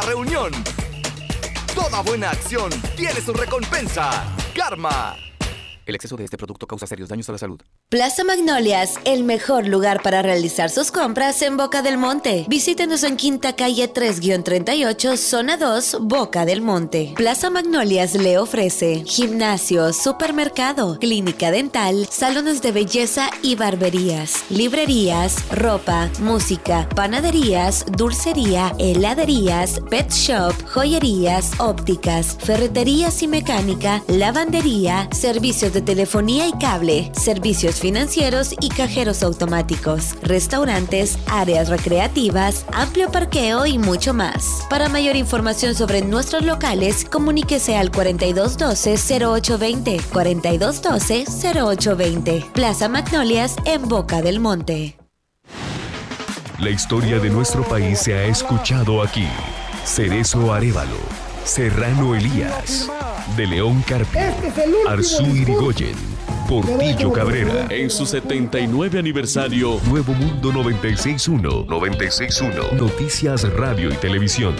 cada reunión. Toda buena acción tiene su recompensa. Karma. El exceso de este producto causa serios daños a la salud. Plaza Magnolias, el mejor lugar para realizar sus compras en Boca del Monte. Visítenos en Quinta Calle 3-38, Zona 2, Boca del Monte. Plaza Magnolias le ofrece gimnasio, supermercado, clínica dental, salones de belleza y barberías, librerías, ropa, música, panaderías, dulcería, heladerías, pet shop, joyerías, ópticas, ferreterías y mecánica, lavandería, servicios de telefonía y cable, servicios financieros y cajeros automáticos, restaurantes, áreas recreativas, amplio parqueo y mucho más. Para mayor información sobre nuestros locales, comuníquese al 4212-0820, 4212-0820. Plaza Magnolias en Boca del Monte. La historia de nuestro país se ha escuchado aquí. Cerezo Arévalo, Serrano Elías, De León Carpio, Arzú Irigoyen, Portillo Cabrera. En su 79 aniversario, Nuevo Mundo 96.1. 96.1. Noticias, radio y televisión.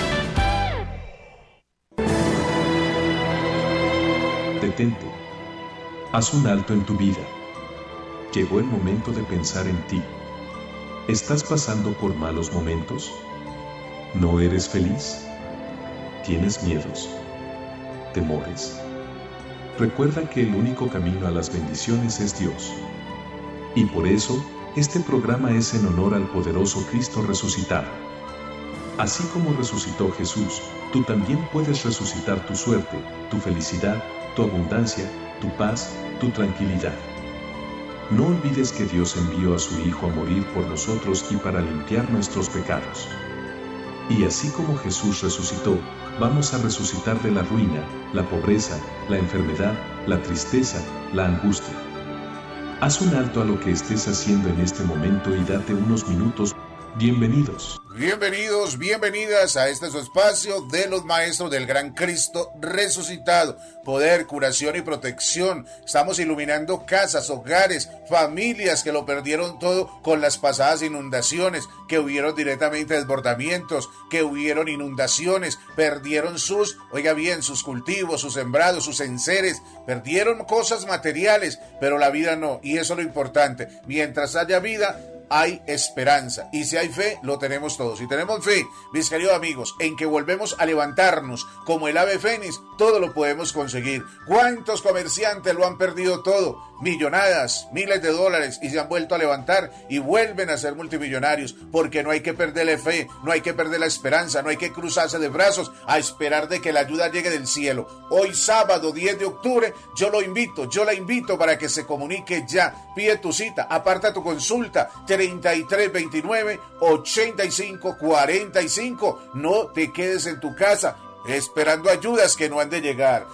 Detente. Haz un alto en tu vida. Llegó el momento de pensar en ti. ¿Estás pasando por malos momentos? ¿No eres feliz? ¿Tienes miedos? ¿Temores? Recuerda que el único camino a las bendiciones es Dios. Y por eso, este programa es en honor al poderoso Cristo resucitado. Así como resucitó Jesús, tú también puedes resucitar tu suerte, tu felicidad, tu abundancia, tu paz, tu tranquilidad. No olvides que Dios envió a su Hijo a morir por nosotros y para limpiar nuestros pecados. Y así como Jesús resucitó, vamos a resucitar de la ruina, la pobreza, la enfermedad, la tristeza, la angustia. Haz un alto a lo que estés haciendo en este momento y date unos minutos. Bienvenidos. Bienvenidos, bienvenidas a este su espacio de los maestros del Gran Cristo resucitado. Poder, curación y protección. Estamos iluminando casas, hogares, familias que lo perdieron todo con las pasadas inundaciones, que hubieron directamente desbordamientos, que hubieron inundaciones, perdieron sus cultivos, sus sembrados, sus enseres, perdieron cosas materiales, pero la vida no, y eso es lo importante. Mientras haya vida, hay esperanza, y si hay fe, lo tenemos todos. Si tenemos fe, mis queridos amigos, en que volvemos a levantarnos como el ave fénix, todo lo podemos conseguir. ¿Cuántos comerciantes lo han perdido todo? Millonadas, miles de dólares, y se han vuelto a levantar y vuelven a ser multimillonarios, porque no hay que perderle fe, no hay que perder la esperanza, no hay que cruzarse de brazos a esperar de que la ayuda llegue del cielo. Hoy sábado 10 de octubre, yo la invito para que se comunique ya. Pide tu cita, aparta tu consulta, 3329-8545. No te quedes en tu casa esperando ayudas que no han de llegar.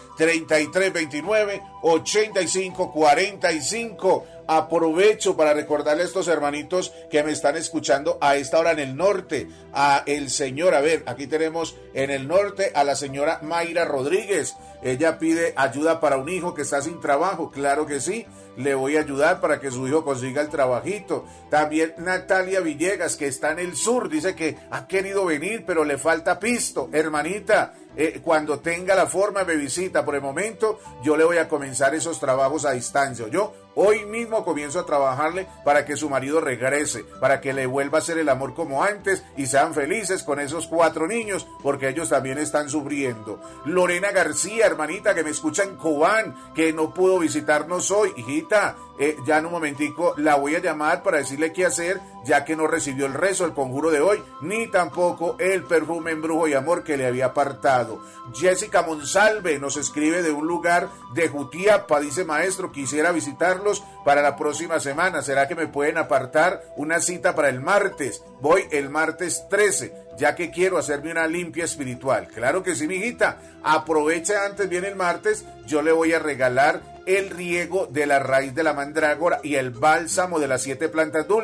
3329-8545. Aprovecho para recordarle a estos hermanitos que me están escuchando a esta hora en el norte, aquí tenemos en el norte a la señora Mayra Rodríguez. Ella pide ayuda para un hijo que está sin trabajo. Claro que sí, le voy a ayudar para que su hijo consiga el trabajito. También Natalia Villegas, que está en el sur, dice que ha querido venir, pero le falta pisto. Hermanita, cuando tenga la forma me visita. Por el momento yo le voy a comenzar esos trabajos a distancia. Yo hoy mismo comienzo a trabajarle para que su marido regrese, para que le vuelva a hacer el amor como antes y sean felices con esos 4 niños, porque ellos también están sufriendo. Lorena García, hermanita, que me escucha en Cobán, que no pudo visitarnos hoy. Hijita, ya en un momentico la voy a llamar para decirle qué hacer, ya que no recibió el rezo, el conjuro de hoy, ni tampoco el perfume embrujo y amor que le había apartado. Jessica Monsalve nos escribe de un lugar de Jutiapa, dice: maestro, quisiera visitarlos para la próxima semana. ¿Será que me pueden apartar una cita para el martes? Voy el martes 13, ya que quiero hacerme una limpia espiritual. Claro que sí, mijita. Aprovecha antes, viene el martes, yo le voy a regalar el riego de la raíz de la mandrágora y el bálsamo de las 7 plantas dulces.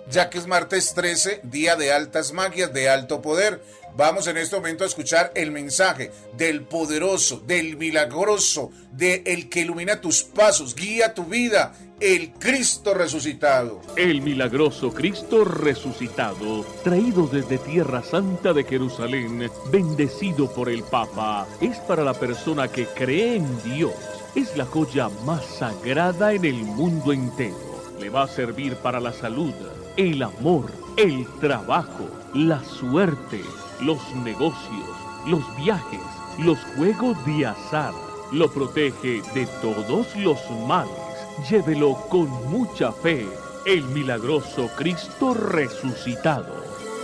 ya que es martes 13, día de altas magias, de alto poder. Vamos en este momento a escuchar el mensaje del poderoso, del milagroso, del que ilumina tus pasos, guía tu vida, el Cristo resucitado. El milagroso Cristo resucitado, traído desde Tierra Santa de Jerusalén, bendecido por el Papa, es para la persona que cree en Dios. Es la joya más sagrada en el mundo entero. Le va a servir para la salud, el amor, el trabajo, la suerte, los negocios, los viajes, los juegos de azar. Lo protege de todos los males. Llévelo con mucha fe. El milagroso Cristo resucitado.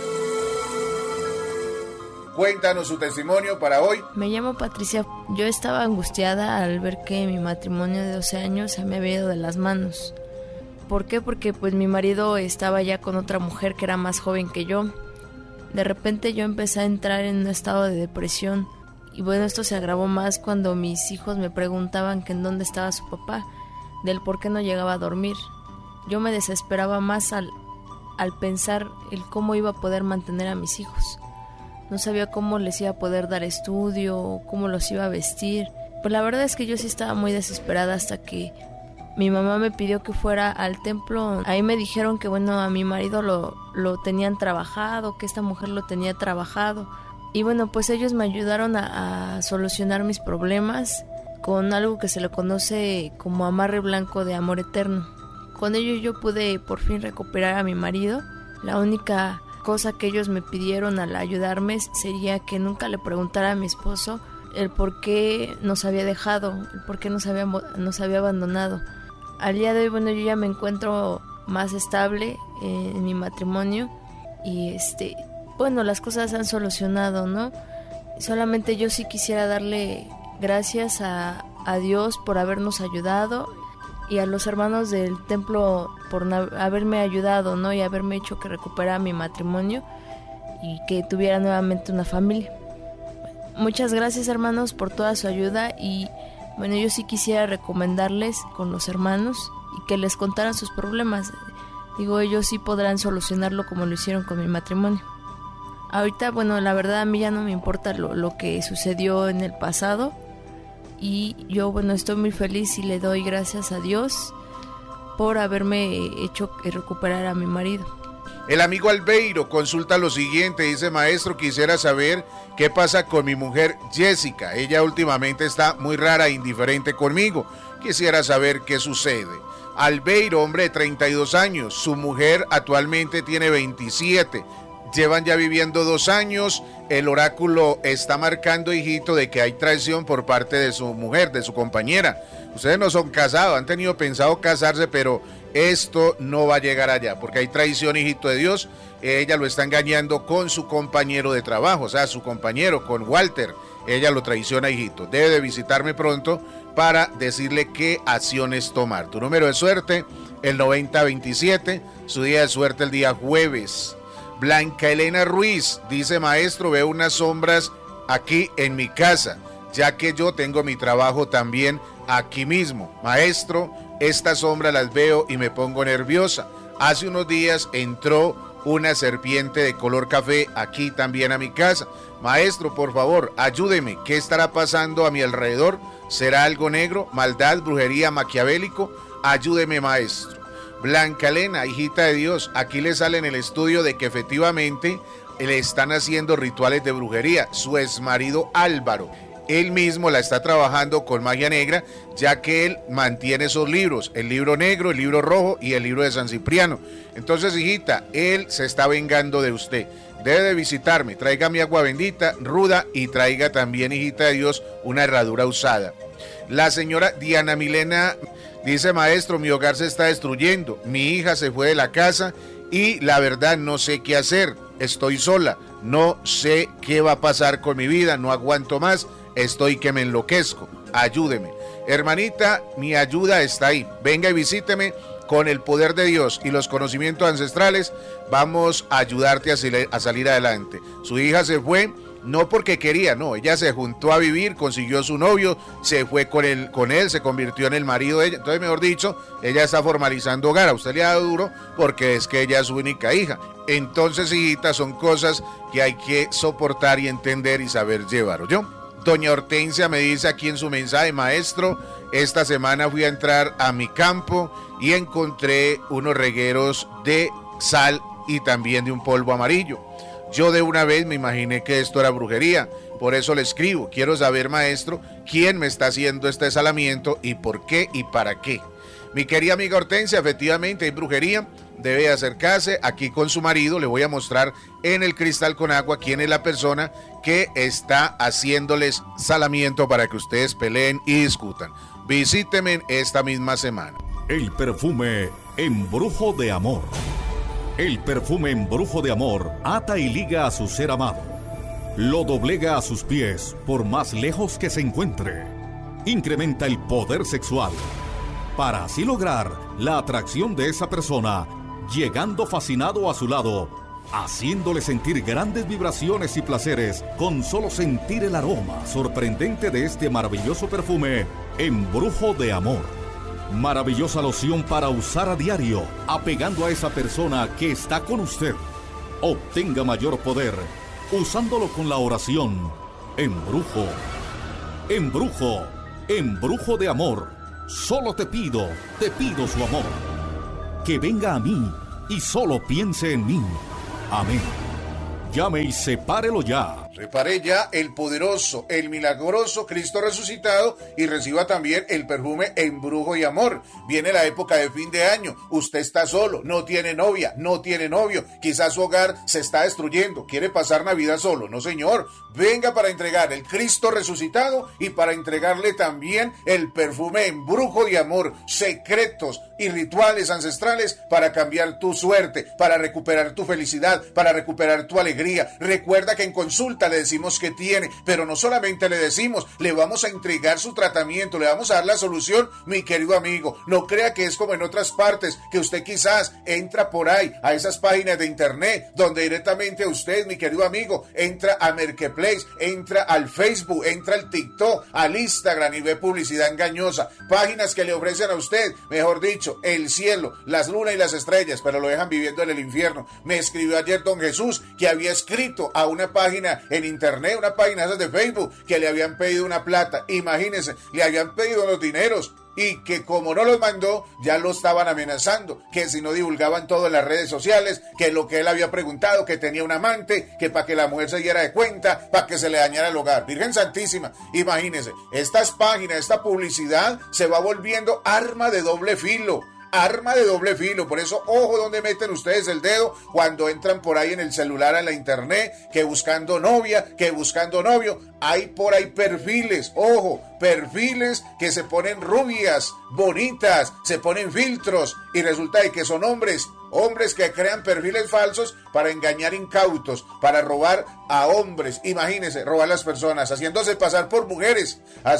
Cuéntanos su testimonio para hoy. Me llamo Patricia. Yo estaba angustiada al ver que mi matrimonio de 12 años se me había ido de las manos. ¿Por qué? Porque pues mi marido estaba ya con otra mujer que era más joven que yo. De repente yo empecé a entrar en un estado de depresión. Y bueno, esto se agravó más cuando mis hijos me preguntaban que en dónde estaba su papá, del por qué no llegaba a dormir. Yo me desesperaba más al pensar el cómo iba a poder mantener a mis hijos. No sabía cómo les iba a poder dar estudio, cómo los iba a vestir. Pues la verdad es que yo sí estaba muy desesperada hasta que mi mamá me pidió que fuera al templo. Ahí me dijeron que bueno, a mi marido lo tenían trabajado, que esta mujer lo tenía trabajado. Y bueno, pues ellos me ayudaron a solucionar mis problemas con algo que se le conoce como amarre blanco de amor eterno. Con ello yo pude por fin recuperar a mi marido. La única cosa que ellos me pidieron al ayudarme sería que nunca le preguntara a mi esposo el por qué nos había dejado, el por qué nos había abandonado. Al día de hoy, bueno, yo ya me encuentro más estable en mi matrimonio y bueno, las cosas se han solucionado, ¿no? Solamente yo sí quisiera darle gracias a Dios por habernos ayudado y a los hermanos del templo por haberme ayudado, ¿no? Y haberme hecho que recuperara mi matrimonio y que tuviera nuevamente una familia. Muchas gracias, hermanos, por toda su ayuda y bueno, yo sí quisiera recomendarles con los hermanos y que les contaran sus problemas. Digo, ellos sí podrán solucionarlo como lo hicieron con mi matrimonio. Ahorita, bueno, la verdad a mí ya no me importa lo que sucedió en el pasado y yo, bueno, estoy muy feliz y le doy gracias a Dios por haberme hecho recuperar a mi marido. El amigo Albeiro consulta lo siguiente, dice: maestro, quisiera saber qué pasa con mi mujer Jessica. Ella últimamente está muy rara e indiferente conmigo. Quisiera saber qué sucede. Albeiro, hombre de 32 años, su mujer actualmente tiene 27. Llevan ya viviendo 2 años. El oráculo está marcando, hijito, de que hay traición por parte de su mujer, de su compañera. Ustedes no son casados, han tenido pensado casarse, pero esto no va a llegar allá, porque hay traición, hijito de Dios. Ella lo está engañando con su compañero de trabajo, o sea, su compañero, con Walter. Ella lo traiciona, hijito. Debe de visitarme pronto para decirle qué acciones tomar. Tu número de suerte, el 9027. Su día de suerte, el día jueves. Blanca Elena Ruiz dice: maestro, veo unas sombras aquí en mi casa, ya que yo tengo mi trabajo también aquí mismo. Maestro, estas sombras las veo y me pongo nerviosa. Hace unos días entró una serpiente de color café aquí también a mi casa. Maestro, por favor, ayúdeme. ¿Qué estará pasando a mi alrededor? ¿Será algo negro? ¿Maldad, brujería, maquiavélico? Ayúdeme, maestro. Blanca Elena, hijita de Dios, aquí le sale en el estudio de que efectivamente le están haciendo rituales de brujería. Su exmarido Álvaro, él mismo la está trabajando con magia negra, ya que él mantiene esos libros, el libro negro, el libro rojo y el libro de San Cipriano. Entonces, hijita, él se está vengando de usted. Debe de visitarme, traiga mi agua bendita, ruda, y traiga también, hijita de Dios, una herradura usada. La señora Diana Milena dice: maestro, mi hogar se está destruyendo, mi hija se fue de la casa y la verdad no sé qué hacer, estoy sola, no sé qué va a pasar con mi vida, no aguanto más, estoy que me enloquezco, ayúdeme. Hermanita, mi ayuda está ahí, venga y visíteme. Con el poder de Dios y los conocimientos ancestrales vamos a ayudarte a salir adelante. Su hija se fue no porque quería, no, ella se juntó a vivir, consiguió su novio, se fue con él, se convirtió en el marido de ella. Entonces, mejor dicho, ella está formalizando hogar. A usted le da duro porque es que ella es su única hija. Entonces, hijita, son cosas que hay que soportar y entender y saber llevar, ¿oyó? Doña Hortensia me dice aquí en su mensaje: maestro, esta semana fui a entrar a mi campo y encontré unos regueros de sal y también de un polvo amarillo. Yo de una vez me imaginé que esto era brujería, por eso le escribo. Quiero saber, maestro, quién me está haciendo este salamiento y por qué y para qué. Mi querida amiga Hortensia, efectivamente hay brujería, debe acercarse aquí con su marido. Le voy a mostrar en el cristal con agua quién es la persona que está haciéndoles salamiento para que ustedes peleen y discutan. Visíteme esta misma semana. El perfume Embrujo de Amor. El perfume Embrujo de Amor ata y liga a su ser amado. Lo doblega a sus pies por más lejos que se encuentre. Incrementa el poder sexual para así lograr la atracción de esa persona, llegando fascinado a su lado, haciéndole sentir grandes vibraciones y placeres con solo sentir el aroma sorprendente de este maravilloso perfume Embrujo de Amor. Maravillosa loción para usar a diario, apegando a esa persona que está con usted. Obtenga mayor poder usándolo con la oración Embrujo, embrujo, embrujo de amor. Solo te pido su amor. Que venga a mí y solo piense en mí. Amén. Llame y sepárelo ya. Repare ya el poderoso, el milagroso Cristo resucitado y reciba también el perfume Embrujo y Amor. Viene la época de fin de año, usted está solo, no tiene novia, no tiene novio, quizás su hogar se está destruyendo, quiere pasar Navidad solo. No, señor, venga para entregar el Cristo resucitado y para entregarle también el perfume Embrujo y Amor, secretos y rituales ancestrales para cambiar tu suerte, para recuperar tu felicidad, para recuperar tu alegría. Recuerda que en consulta le decimos que tiene, pero no solamente le decimos, le vamos a entregar su tratamiento, le vamos a dar la solución, mi querido amigo. No crea que es como en otras partes, que usted quizás entra por ahí a esas páginas de internet, donde directamente usted, mi querido amigo, entra a Marketplace, entra al Facebook, entra al TikTok, al Instagram y ve publicidad engañosa, páginas que le ofrecen a usted, mejor dicho, el cielo, las lunas y las estrellas, pero lo dejan viviendo en el infierno. Me escribió ayer don Jesús que había escrito a una página en internet, una página de Facebook, que le habían pedido una plata. Imagínense, le habían pedido los dineros y que como no los mandó, ya lo estaban amenazando, que si no divulgaban todo en las redes sociales, que lo que él había preguntado, que tenía un amante, que para que la mujer se diera de cuenta, para que se le dañara el hogar. Virgen Santísima, imagínense, estas páginas, esta publicidad se va volviendo arma de doble filo. Arma de doble filo, por eso ojo donde meten ustedes el dedo cuando entran por ahí en el celular, en la internet, que buscando novia, que buscando novio. Hay por ahí perfiles, ojo, perfiles que se ponen rubias, bonitas, se ponen filtros y resulta de que son hombres que crean perfiles falsos para engañar incautos, para robar a hombres. Imagínense, robar a las personas, haciéndose pasar por mujeres,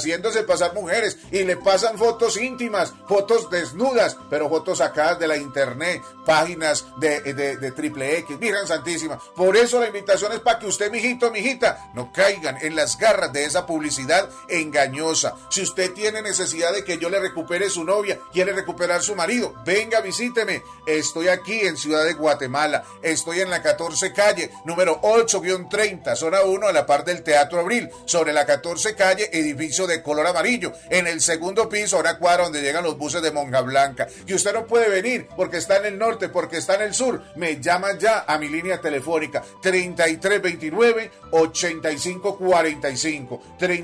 y le pasan fotos íntimas, fotos desnudas, pero fotos sacadas de la internet, páginas de triple X, Virgen Santísima. Por eso la invitación es para que usted, mijito, mijita, no caigan en las garras de esa publicidad engañosa. Si usted tiene necesidad de que yo le recupere su novia, quiere recuperar su marido, venga, visíteme. Estoy aquí en Ciudad de Guatemala, estoy en la 14 calle, número 8-30, zona 1, a la par del Teatro Abril, sobre la 14 calle, edificio de color amarillo, en el segundo piso, a una cuadra donde llegan los buses de Monja Blanca. Y usted no puede venir porque está en el norte, porque está en el sur, me llama ya a mi línea telefónica 3329-8545,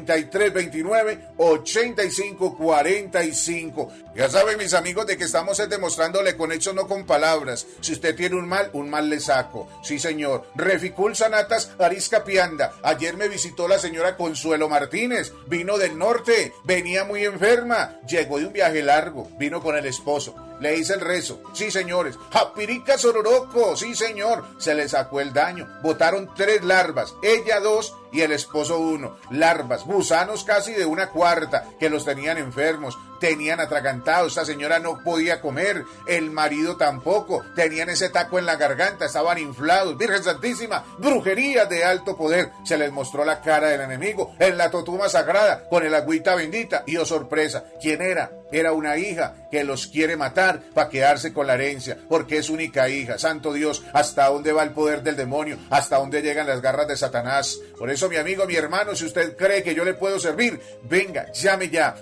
3329-8545. Ya saben, mis amigos, de que estamos demostrándole con hechos, no con palabras. Si usted tiene un mal le saco. Sí, señor. Reficul Sanatas Arisca Pianda. Ayer me visitó la señora Consuelo Martínez. Vino del norte, venía muy enferma, llegó de un viaje largo, vino con el esposo. le hice el rezo. Sí, señores. Japirica Sororoco, sí, señor. Se le sacó el daño. Botaron 3 larvas, ella 2 y el esposo 1. Larvas, gusanos casi de 1/4 que los tenían enfermos, tenían atragantados. Esta señora no podía comer, el marido tampoco, tenían ese taco en la garganta, estaban inflados. Virgen Santísima, brujería de alto poder. Se les mostró la cara del enemigo en la totuma sagrada con el agüita bendita y, oh sorpresa, ¿quién era? Era una hija que los quiere matar para quedarse con la herencia, porque es única hija. Santo Dios, ¿hasta dónde va el poder del demonio? ¿Hasta dónde llegan las garras de Satanás? Por eso, mi amigo, mi hermano, si usted cree que yo le puedo servir, venga, llame ya,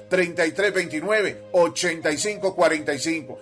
3329-8545,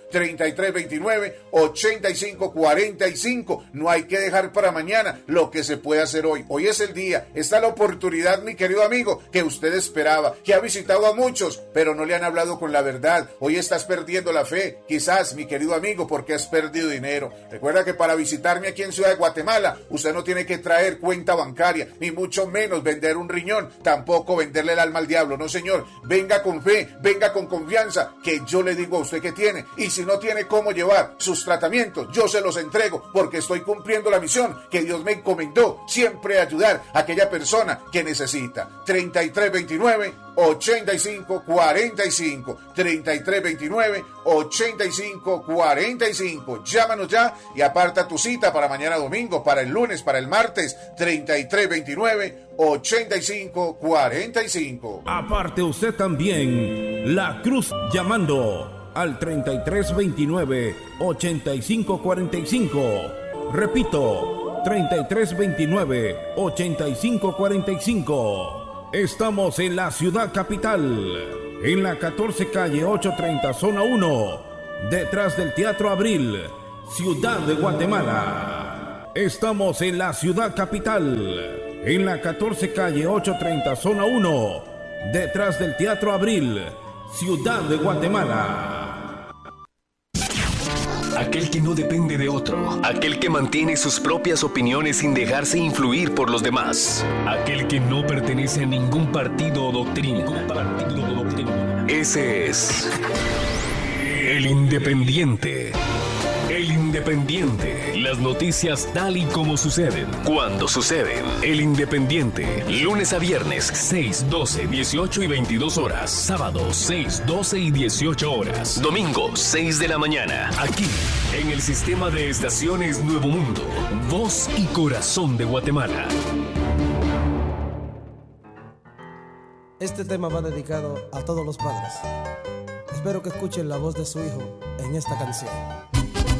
3329-8545. No hay que dejar para mañana lo que se puede hacer hoy. Hoy es el día, está la oportunidad, mi querido amigo, que usted esperaba, que ha visitado a muchos, pero no le han hablado con la verdad. Hoy estás perdiendo la fe, quizás, mi querido amigo, porque has perdido dinero. Recuerda que para visitarme aquí en Ciudad de Guatemala, usted no tiene que traer cuenta bancaria, ni mucho menos vender un riñón, tampoco venderle el alma al diablo, no señor. Venga con fe, venga con confianza, que yo le digo a usted que tiene, y si no tiene cómo llevar sus tratamientos, yo se los entrego, porque estoy cumpliendo la misión que Dios me encomendó, siempre ayudar a aquella persona que necesita. 3329-8545, 3329-8545. Llámanos ya y aparta tu cita para mañana domingo, para el lunes, para el martes. 3329-8545. Aparte usted también La Cruz llamando al 3329-8545. Repito, 3329-8545. Estamos en la ciudad capital, en la 14 calle 830 zona 1, detrás del Teatro Abril, Ciudad de Guatemala. Estamos en la ciudad capital, en la 14 calle 830 zona 1, detrás del Teatro Abril, Ciudad de Guatemala. Aquel que no depende de otro, aquel que mantiene sus propias opiniones sin dejarse influir por los demás, aquel que no pertenece a ningún partido o doctrina. Ese es el Independiente. El Independiente. Las noticias tal y como suceden, cuando suceden. El Independiente. Lunes a viernes, 6, 12, 18 y 22 horas. Sábados, 6, 12 y 18 horas. Domingo, 6 de la mañana. Aquí, en el sistema de estaciones Nuevo Mundo. Voz y corazón de Guatemala. Este tema va dedicado a todos los padres. Espero que escuchen la voz de su hijo en esta canción.